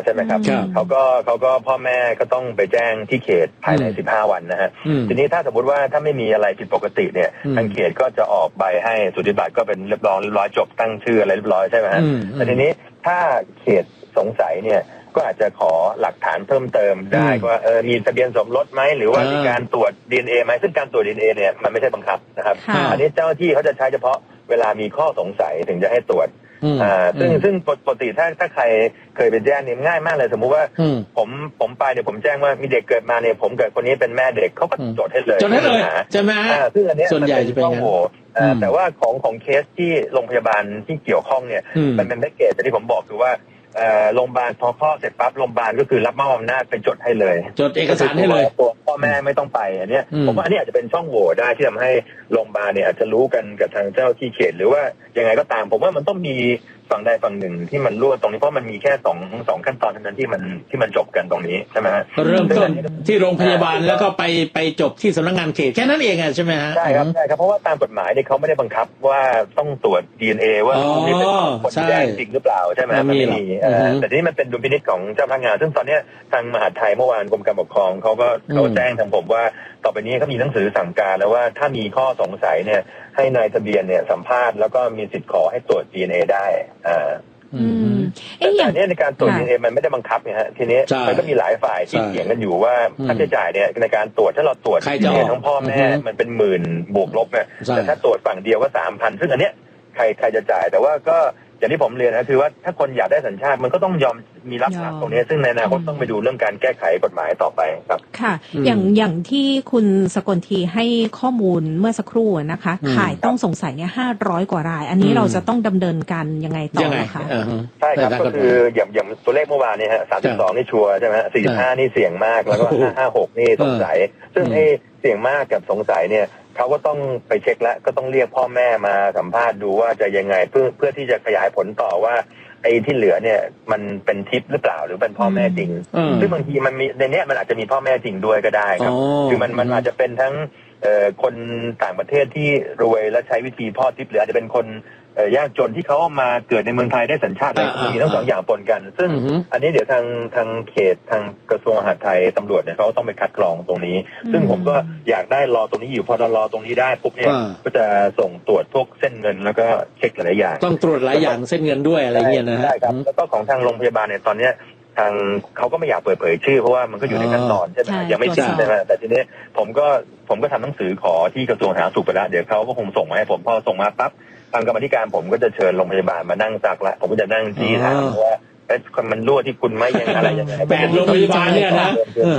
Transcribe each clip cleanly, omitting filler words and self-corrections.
ใช่ไหมครับเขาก็พ่อแม่ก็ต้องไปแจ้งที่เขตภายใน15 วันนะฮะทีนี้ถ้าสมมติว่าถ้าไม่มีอะไรผิดปกติเนี่ยทางเขตก็จะออกใบให้สุติบัตรก็เป็นเรียบร้อยจบตั้งชื่ออะไรเรียบร้อยใช่ไหมฮะแต่ทีนี้ถ้าเขตสงสัยเนี่ยก็อาจจะขอหลักฐานเพิ่มเติมได้ว่ามีทะเบียนสมรสไหมหรือว่ามีการตรวจ DNA ไหมซึ่งการตรวจ DNA เนี่ยมันไม่ใช่บังคับนะครับอันนี้เจ้าหน้าที่เขาจะใช้เฉพาะเวลามีข้อสงสัยถึงจะให้ตรวจซึ่งปกติถ้าใครเคยไปแจ้งเนี่ยง่ายมากเลยสมมุติว่าผมไปเนี่ยผมแจ้งว่ามีเด็กเกิดมาเนี่ยผมเกิดคนนี้เป็นแม่เด็กเขาก็จดให้เลยใช่ไหมซึ่งอันนี้ส่วนใหญ่จะเป็นอย่างนั้นแต่ว่าของเคสที่โรงพยาบาลที่เกี่ยวข้องเนี่ยมันเป็นแพ็กเกจที่ผมบอกคือว่าโรงพยาบาลพอคลอดเสร็จปั๊บโรงพยาบาลก็คือรับมอบอำนาจไปจดให้เลยจดเอกสารให้เลยตัวพ่อแม่ไม่ต้องไปอันนี้ผมว่าอันนี้อาจจะเป็นช่องโหว่ได้ที่ทำให้โรงพยาบาลเนี่ยอาจจะรู้กันกับทางเจ้าที่เขตหรือว่ายังไงก็ตามผมว่ามันต้องมีฝั่งใดฝั่งหนึ่งที่มันรั่วตรงนี้เพราะมันมีแค่สองขั้นตอนเท่านั้นที่มันจบกันตรงนี้ใช่ไหมฮะเริ่มต้นที่โรงพยาบาลแล้วก็ไปจบที่สำนักงานเขตแค่นั้นเองใช่ไหมฮะใช่ครับเพราะว่าตามกฎหมายเนี่ยเขาไม่ได้บังคับว่าต้องตรวจ DNA ว่าคนนี้เป็นคนแจ้งจริงหรือเปล่าใช่ไหมมันไม่มีแต่นี่มันเป็นดุลพินิจของเจ้าพนักงานซึ่งตอนนี้ทางมหาดไทยเมื่อวานกรมการปกครองเขาแจ้งทางผมว่าต่อไปนี้เขามีหนังสือสั่งการแล้วว่าถ้ามีข้อสงสัยเนี่ยให้นายทะเบียนเนี่ยสัมภาษณ์แล้วก็มีสิทธิ์ขอให้ตรวจ DNA ได้แต่อันนี้ในการตรวจ DNA มันไม่ได้บังคับไงฮะทีนี้มันก็มีหลายฝ่ายที่เถียงกันอยู่ว่าค่าใช้จ่ายเนี่ยในการตรวจถ้าเราตรวจ DNA ทั้งพ่อแม่มันเป็นหมื่นบวกลบเนี่ยแต่ถ้าตรวจฝั่งเดียวก็ 3,000 ซึ่งอันเนี้ยใครจะจ่ายแต่ว่าก็อย่างที่ผมเรียนนะคือว่าถ้าคนอยากได้สัญชาติมันก็ต้องยอมมีรับหลักตรงนี้ซึ่งในอนาคตต้องไปดูเรื่องการแก้ไขกฎหมายต่อไปครับค่ะอย่างที่คุณสกลทีให้ข้อมูลเมื่อสักครู่นะคะขายต้องสงสัยเนี่ย500 กว่ารายอันนี้เราจะต้องดำเนินการยังไงต่อคะใช่ครับก็คืออย่างตัวเลขเมื่อวานนี้ฮะ32นี่ชัวร์ใช่ไหม45นี่เสี่ยงมากแล้วก็56นี่สงสัยซึ่งไอ้เสี่ยงมากกับสงสัยเนี่ยเขาก็ต้องไปเช็คแล้วก็ต้องเรียกพ่อแม่มาสัมภาษณ์ดูว่าจะยังไงเพื่อที่จะขยายผลต่อว่าไอ้ที่เหลือเนี่ยมันเป็นทิปหรือเปล่าหรือเป็นพ่อแม่จริงซึ่งบางทีมันมีในเนี้ยมันอาจจะมีพ่อแม่จริงด้วยก็ได้ครับคือมันอาจจะเป็นทั้งคนต่างประเทศที่รวยและใช้วิธีพ่อทิปหรืออาจจะเป็นคนยากจนที่เขามาเกิดในเมืองไทยได้สัญชาติได้มีทั้งสองอย่างปนกันซึ่งอันนี้เดี๋ยวทางเขตทางกระทรวงมหาดไทยตำรวจเนี่ยเขาต้องไปคัดกรองตรงนี้ซึ่งผมก็อยากได้รอตรงนี้อยู่พอรอตรงนี้ได้ปุ๊บเนี่ยก็จะส่งตรวจพวกเส้นเงินแล้วก็เช็คหลายอย่างต้องตรวจหลายอย่างเส้นเงินด้วยอะไรเงี้ยนะใช่ครับแล้วก็ของทางโรงพยาบาลเนี่ยตอนเนี้ยทางเขาก็ไม่อยากเปิดเผยชื่อเพราะว่ามันก็อยู่ในขั้นตอนใช่ไหมยังไม่สิ้นใช่ไหมแต่ทีนี้ผมก็ทำหนังสือขอที่กระทรวงสาธารณสุขไปแล้วเดี๋ยวเขาก็คงส่งมาให้ผมพอส่งมาปั๊บทางกรรมธิการผมก็จะเชิญโรงพยาบาลมานั่งซักละผมก็จะนั่งจี้ถามว่ามันรั่วที่คุณไหมยังอะไรยังไง 8 โรงพยาบาลเนี่ยนะ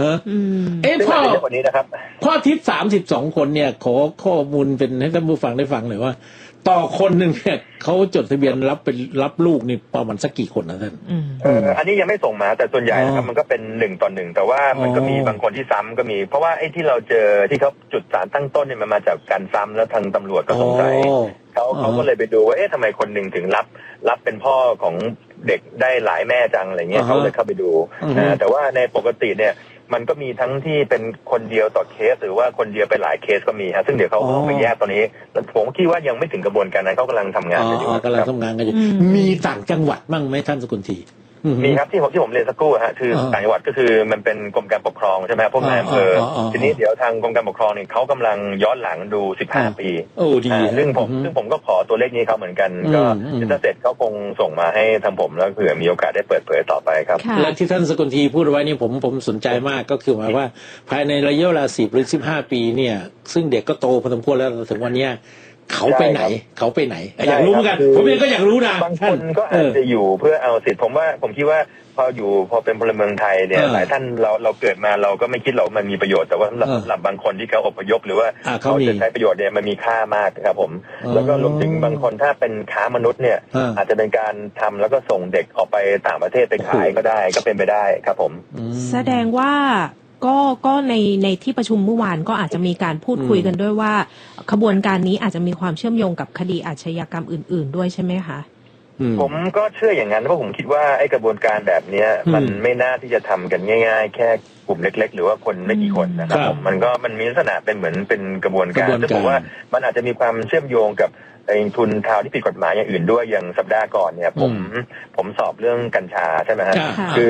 พ่อทิพย์32 คนเนี่ยขอข้อมูลเป็นให้ท่านผู้ฟังได้ฟังหน่อยว่าต่อคนหนึ่งเนี่ยเขาจดทะเบียนรับลูกนี่ประมาณสักกี่คนนะท่านอันนี้ยังไม่ส่งมาแต่ส่วนใหญ่นะครับมันก็เป็น1 ต่อ 1แต่ว่ามันก็มีบางคนที่ซ้ำก็มีเพราะว่าไอ้ที่เราเจอที่เขาจุดสารตั้งต้นเนี่ยมันมาจากการซ้ำแล้วทางตำรวจก็สงสัยเขาก็เลยไปดูว่าทำไมคนหนึ่งถึงรับเป็นพ่อของเด็กได้หลายแม่จังอะไรเงี้ยเขาเลยเข้าไปดูแต่ว่าในปกติเนี่ยมันก็มีทั้งที่เป็นคนเดียวต่อเคสหรือว่าคนเดียวไปหลายเคสก็มีฮะซึ่งเดี๋ยวเขาต้องไปแยกตอนนี้ผมคิดว่ายังไม่ถึงกระบวนการนั้นเขากำลังทำงานกันอยู่กำลังทำงานกันอยู่มีต่างจังหวัดบ้างไหมท่านสกุลทีมีครับที่ผมเรียนสักครู่ฮะคือต่างจังหวัดก็คือมันเป็นกรมการปกครองใช่ไหมพวกนายอำเภอทีนี้เดี๋ยวทางกรมการปกครองเนี่ยเขากำลังย้อนหลังดู15 ปีซึ่งผมก็ขอตัวเลขนี้เขาเหมือนกันก็ถ้าเสร็จเขาคงส่งมาให้ทางผมแล้วเผื่อมีโอกาสได้เปิดเผยต่อไปครับและที่ท่านสกุลทีพูดไว้นี่ผมสนใจมากก็คือหมายว่าภายในระยะเวลา10 หรือ 15 ปีเนี่ยซึ่งเด็กก็โตพอสมควรแล้วถึงวันนี้เขาไปไหนอยากรู้เหมือนกันผมเองก็อยากรู้นะบางคนก็อาจจะอยู่เพื่อเอาสิทธิ์ผมคิดว่าพอเป็นพลเมืองไทยเนี่ยหลายท่านเราเกิดมาเราก็ไม่คิดหรอกมันมีประโยชน์แต่ว่าสำหรับบางคนที่เขาอพยพหรือว่าเขาจะใช้ประโยชน์เนี่ยมันมีค่ามากครับผมแล้วก็รวมถึงบางคนถ้าเป็นค้ามนุษย์เนี่ยอาจจะเป็นการทำแล้วก็ส่งเด็กออกไปต่างประเทศไปขายก็ได้ก็เป็นไปได้ครับผมแสดงว่าก็ในที่ประชุมเมื่อวานก็อาจจะมีการพูดคุยกันด้วยว่าขบวนการนี้อาจจะมีความเชื่อมโยงกับคดีอาชญากรรมอื่นๆด้วยใช่ไหมคะผมก็เชื่ออย่างนั้นเพราะผมคิดว่าไอ้กระบวนการแบบนี้มันไม่น่าที่จะทำกันง่ายๆแค่กลุ่มเล็กๆหรือว่าคนไม่กี่คนนะครับมันมีลักษณะเป็นเหมือนเป็นกระบวนการซึ่งผมว่ามันอาจจะมีความเชื่อมโยงกับทุนเทาที่ผิดกฎหมายอย่างอื่นด้วยอย่างสัปดาห์ก่อนเนี่ยผมสอบเรื่องกัญชาใช่ไหมฮะคือ